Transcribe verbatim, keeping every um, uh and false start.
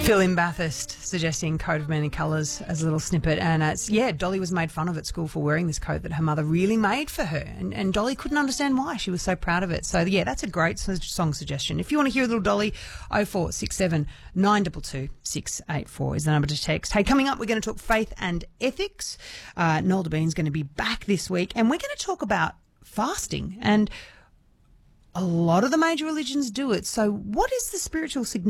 Phil in Bathurst suggesting coat of many colours as a little snippet. And uh, it's, yeah, Dolly was made fun of at school for wearing this coat that her mother really made for her. And, and Dolly couldn't understand why. She was so proud of it. So, yeah, that's a great song suggestion. If you want to hear a little Dolly, oh four six seven, nine two two, six eight four is the number to text. Hey, coming up, we're going to talk faith and ethics. Uh, Noel Debeen's going to be back this week. And we're going to talk about fasting. And a lot of the major religions do it. So what is the spiritual significance?